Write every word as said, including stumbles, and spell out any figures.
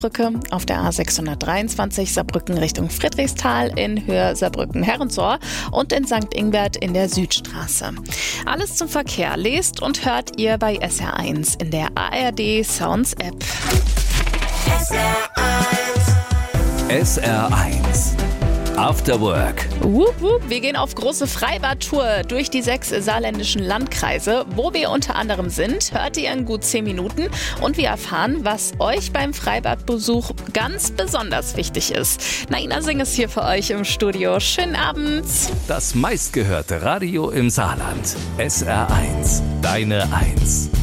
Brücke, auf der A sechshundertdreiundzwanzig Saarbrücken Richtung Friedrichsthal, in Höhe Saarbrücken-Herrentor und in Sankt Ingbert in der Südstraße. Alles zum Verkehr lest und hört ihr bei S R eins in der A R D Sounds App. S R eins. S R eins. After Work. Wupp, wupp. Wir gehen auf große Freibad-Tour durch die sechs saarländischen Landkreise. Wo wir unter anderem sind, hört ihr in gut zehn Minuten und wir erfahren, was euch beim Freibadbesuch ganz besonders wichtig ist. Naina Singh ist hier für euch im Studio. Schönen Abend. Das meistgehörte Radio im Saarland. S R eins. Deine Eins.